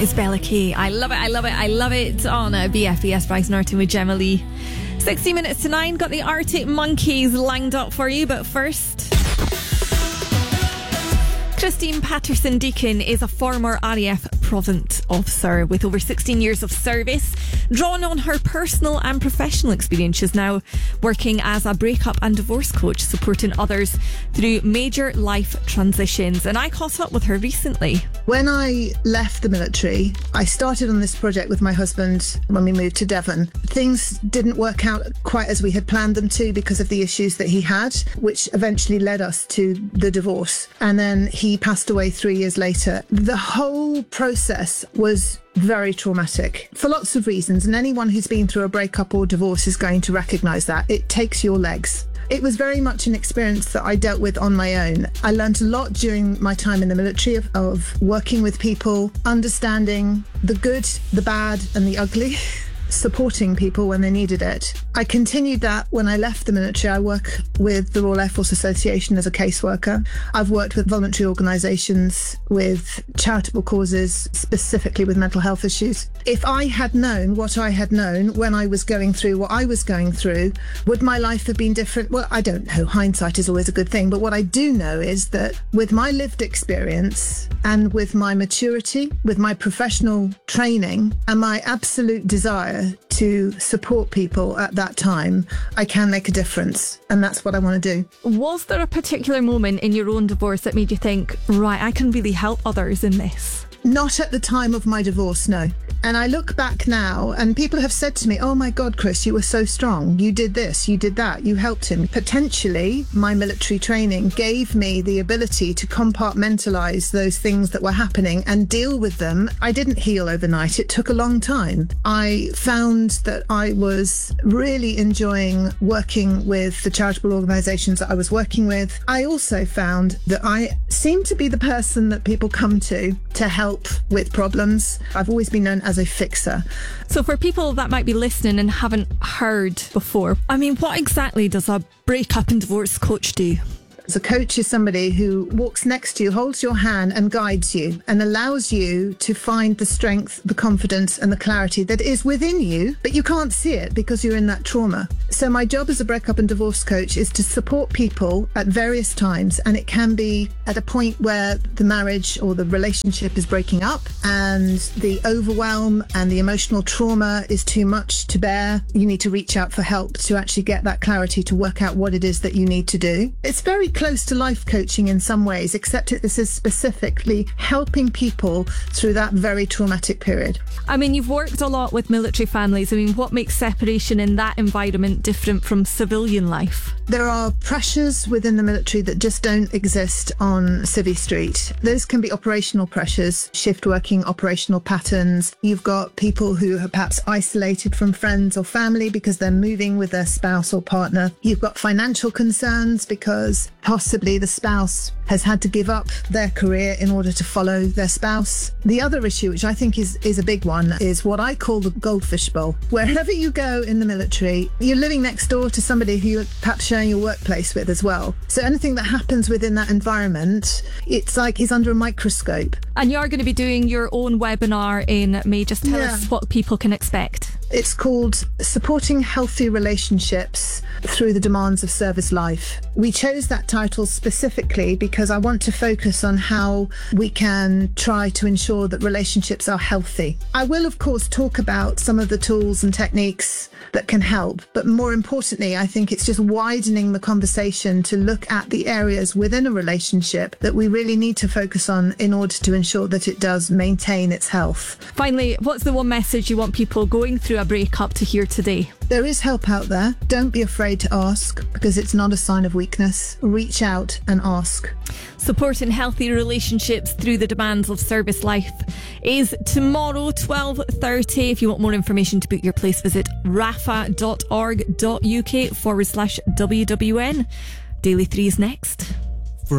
That is Bella K. I love it, I love it, I love it on BFBS Bryce Norton with Gemma Lee. 60 minutes to 9, got the Arctic Monkeys lined up for you, but first... Christine Patterson-Deacon is a former RAF Province officer with over 16 years of service. Drawn on her personal and professional experience, she's now working as a breakup and divorce coach, supporting others through major life transitions. And I caught up with her recently. When I left the military, I started on this project with my husband when we moved to Devon. Things didn't work out quite as we had planned them to because of the issues that he had, which eventually led us to the divorce. And then he passed away 3 years later. The whole process was very traumatic for lots of reasons, and anyone who's been through a breakup or divorce is going to recognise that. It takes your legs. It was very much an experience that I dealt with on my own. I learned a lot during my time in the military of working with people, understanding the good, the bad and the ugly, supporting people when they needed it. I continued that when I left the military. I work with the Royal Air Force Association as a caseworker. I've worked with voluntary organisations, with charitable causes, specifically with mental health issues. If I had known what I had known when I was going through what I was going through, would my life have been different? Well, I don't know. Hindsight is always a good thing. But what I do know is that with my lived experience and with my maturity, with my professional training and my absolute desire to support people at that time, I can make a difference. And that's what I want to do. Was there a particular moment in your own divorce that made you think, right, I can really help others in this? Not at the time of my divorce, no. And I look back now and people have said to me, oh my God, Chris, you were so strong. You did this, you did that, you helped him. Potentially, my military training gave me the ability to compartmentalise those things that were happening and deal with them. I didn't heal overnight. It took a long time. I found that I was really enjoying working with the charitable organisations that I was working with. I also found that I seemed to be the person that people come to help with problems. I've always been known as a fixer. So for people that might be listening and haven't heard before, I mean, what exactly does a breakup and divorce coach do? A coach is somebody who walks next to you, holds your hand and guides you and allows you to find the strength, the confidence and the clarity that is within you, but you can't see it because you're in that trauma. So my job as a breakup and divorce coach is to support people at various times, and it can be at a point where the marriage or the relationship is breaking up and the overwhelm and the emotional trauma is too much to bear. You need to reach out for help to actually get that clarity to work out what it is that you need to do. It's very close to life coaching in some ways, except this is specifically helping people through that very traumatic period. I mean, you've worked a lot with military families. I mean, what makes separation in that environment different from civilian life? There are pressures within the military that just don't exist on Civvy Street. Those can be operational pressures, shift working, operational patterns. You've got people who are perhaps isolated from friends or family because they're moving with their spouse or partner. You've got financial concerns because possibly the spouse has had to give up their career in order to follow their spouse. The other issue, which I think is a big one, is what I call the goldfish bowl. Wherever you go in the military, you're living next door to somebody who you're perhaps sharing your workplace with as well. So anything that happens within that environment, it's like he's under a microscope. And you're going to be doing your own webinar in May. Just tell us what people can expect. It's called Supporting Healthy Relationships Through the Demands of Service Life. We chose that title specifically because I want to focus on how we can try to ensure that relationships are healthy. I will, of course, talk about some of the tools and techniques that can help, but more importantly, I think it's just widening the conversation to look at the areas within a relationship that we really need to focus on in order to ensure that it does maintain its health. Finally, what's the one message you want people going through a breakup to hear today? There is help out there. Don't be afraid to ask because it's not a sign of weakness. Reach out and ask. Supporting healthy relationships through the demands of service life is tomorrow, 12:30. If you want more information to book your place, visit rafa.org.uk/WWN. Daily 3 is next.